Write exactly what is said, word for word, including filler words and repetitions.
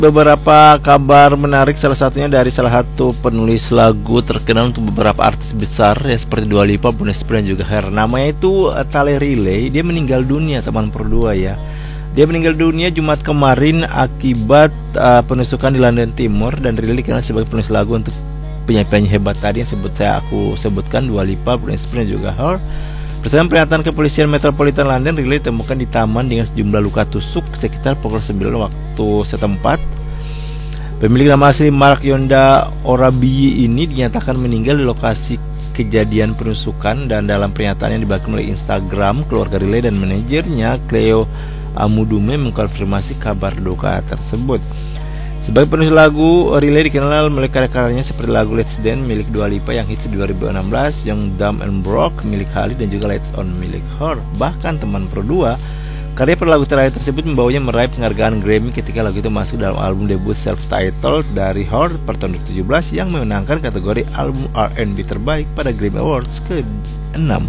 beberapa kabar menarik, salah satunya dari salah satu penulis lagu terkenal untuk beberapa artis besar ya, seperti Dua Lipa, Britney Spears dan juga Her. Namanya itu uh, Tale Riley. Dia meninggal dunia teman berdua ya. Dia meninggal dunia Jumat kemarin akibat uh, penusukan di London Timur. Dan Riley dikenal sebagai penulis lagu untuk penyanyi-penyanyi hebat tadi yang sebut saya aku sebutkan, Dua Lipa, Britney Spears dan juga Her. Berdasarkan pernyataan kepolisian Metropolitan London, Riley ditemukan di taman dengan sejumlah luka tusuk sekitar pukul sembilan waktu setempat. Pemilik nama asli Mark Yonda Orabiyi ini dinyatakan meninggal di lokasi kejadian penusukan, dan dalam pernyataan yang dibagikan oleh Instagram, keluarga Riley dan manajernya Cleo Amudume mengkonfirmasi kabar duka tersebut. Sebagai penulis lagu, Riley dikenal melalui karya-karyanya seperti lagu Let's Dance milik Dua Lipa yang hits dua ribu enam belas, yang Dumb and Broke milik Hailey, dan juga Lights On milik Her. Bahkan teman berdua, karya per lagu terakhir tersebut membawanya meraih penghargaan Grammy ketika lagu itu masuk dalam album debut self-titled dari Her per tahun dua ribu tujuh belas yang memenangkan kategori album R and B terbaik pada Grammy Awards ke enam.